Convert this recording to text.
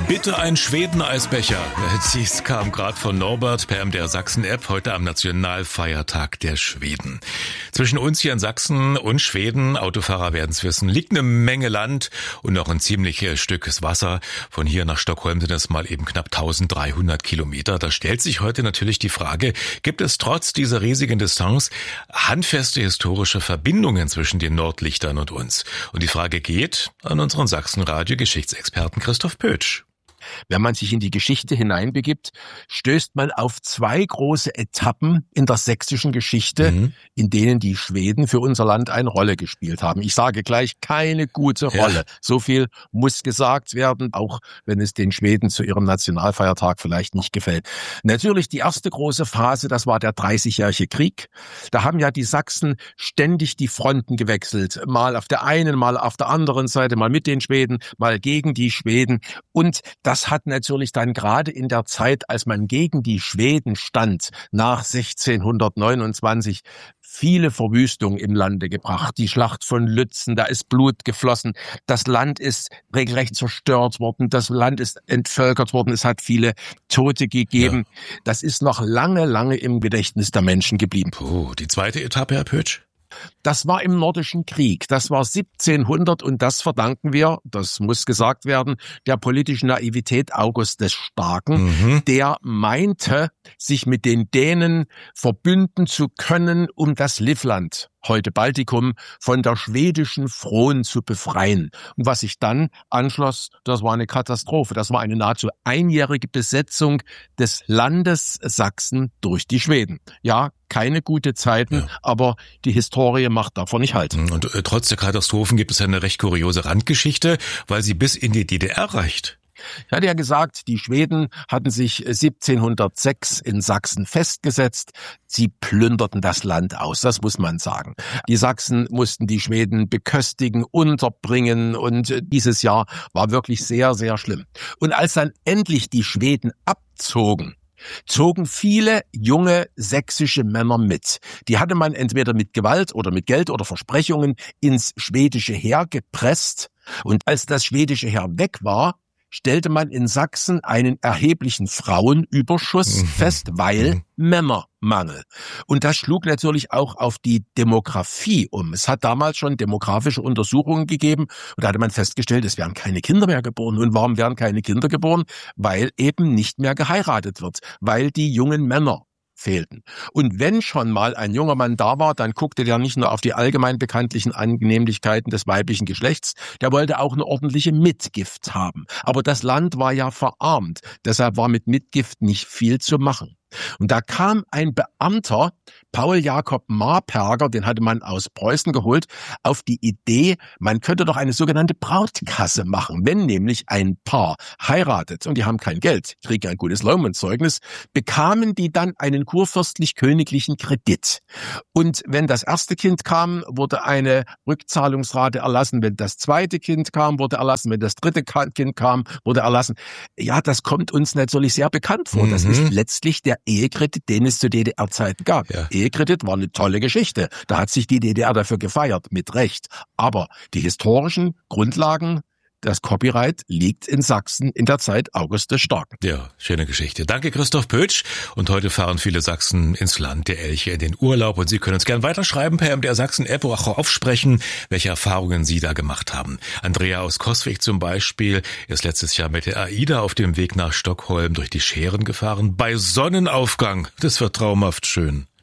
Bitte ein Schweden-Eisbecher. Dies kam gerade von Norbert per MDR Sachsen-App heute am Nationalfeiertag der Schweden. Zwischen uns hier in Sachsen und Schweden, Autofahrer werden es wissen, liegt eine Menge Land und noch ein ziemliches Stück Wasser. Von hier nach Stockholm sind es mal eben knapp 1300 Kilometer. Da stellt sich heute natürlich die Frage, gibt es trotz dieser riesigen Distanz handfeste historische Verbindungen zwischen den Nordlichtern und uns? Und die Frage geht an unseren Sachsen-Radio-Geschichtsexperten Christoph Pötsch. Wenn man sich in die Geschichte hineinbegibt, stößt man auf zwei große Etappen in der sächsischen Geschichte, in denen die Schweden für unser Land eine Rolle gespielt haben. Ich sage gleich, keine gute Rolle. So viel muss gesagt werden, auch wenn es den Schweden zu ihrem Nationalfeiertag vielleicht nicht gefällt. Natürlich die erste große Phase, das war der 30-jährige Krieg. Da haben ja die Sachsen ständig die Fronten gewechselt. Mal auf der einen, mal auf der anderen Seite, mal mit den Schweden, mal gegen die Schweden. Und das hat natürlich dann gerade in der Zeit, als man gegen die Schweden stand, nach 1629, viele Verwüstungen im Lande gebracht. Die Schlacht von Lützen, da ist Blut geflossen. Das Land ist regelrecht zerstört worden. Das Land ist entvölkert worden. Es hat viele Tote gegeben. Ja. Das ist noch lange, lange im Gedächtnis der Menschen geblieben. Die zweite Etappe, Herr Pötsch? Das war im Nordischen Krieg. Das war 1700 und das verdanken wir, das muss gesagt werden, der politischen Naivität August des Starken, der meinte, sich mit den Dänen verbünden zu können, um das Livland, heute Baltikum, von der schwedischen Fron zu befreien. Und was sich dann anschloss, das war eine Katastrophe. Das war eine nahezu einjährige Besetzung des Landes Sachsen durch die Schweden. Ja, keine gute Zeiten, aber die Historie macht davon nicht halt. Und trotz der Katastrophen gibt es eine recht kuriose Randgeschichte, weil sie bis in die DDR reicht. Ich hatte ja gesagt, die Schweden hatten sich 1706 in Sachsen festgesetzt. Sie plünderten das Land aus, das muss man sagen. Die Sachsen mussten die Schweden beköstigen, unterbringen und dieses Jahr war wirklich sehr, sehr schlimm. Und als dann endlich die Schweden abzogen viele junge sächsische Männer mit. Die hatte man entweder mit Gewalt oder mit Geld oder Versprechungen ins schwedische Heer gepresst. Und als das schwedische Heer weg war, stellte man in Sachsen einen erheblichen Frauenüberschuss fest, weil Männermangel. Und das schlug natürlich auch auf die Demografie um. Es hat damals schon demografische Untersuchungen gegeben und da hatte man festgestellt, es werden keine Kinder mehr geboren. Und warum werden keine Kinder geboren? Weil eben nicht mehr geheiratet wird, weil die jungen Männer fehlten. Und wenn schon mal ein junger Mann da war, dann guckte der nicht nur auf die allgemein bekanntlichen Annehmlichkeiten des weiblichen Geschlechts, der wollte auch eine ordentliche Mitgift haben. Aber das Land war ja verarmt, deshalb war mit Mitgift nicht viel zu machen. Und da kam ein Beamter, Paul Jakob Marperger, den hatte man aus Preußen geholt, auf die Idee, man könnte doch eine sogenannte Brautkasse machen. Wenn nämlich ein Paar heiratet und die haben kein Geld, kriegen ein gutes Leumundszeugnis, bekamen die dann einen kurfürstlich-königlichen Kredit. Und wenn das erste Kind kam, wurde eine Rückzahlungsrate erlassen. Wenn das zweite Kind kam, wurde erlassen. Wenn das dritte Kind kam, wurde erlassen. Ja, das kommt uns natürlich sehr bekannt vor. Das ist letztlich der Ehekredit, den es zu DDR-Zeiten gab. Ja. Ehekredit war eine tolle Geschichte. Da hat sich die DDR dafür gefeiert, mit Recht. Aber die historischen Grundlagen, das Copyright liegt in Sachsen in der Zeit August des Starken. Ja, schöne Geschichte. Danke, Christoph Pötsch. Und heute fahren viele Sachsen ins Land der Elche in den Urlaub. Und Sie können uns gern weiterschreiben per MDR Sachsen-App oder auch aufsprechen, welche Erfahrungen Sie da gemacht haben. Andrea aus Coswig zum Beispiel ist letztes Jahr mit der AIDA auf dem Weg nach Stockholm durch die Schären gefahren. Bei Sonnenaufgang. Das wird traumhaft schön.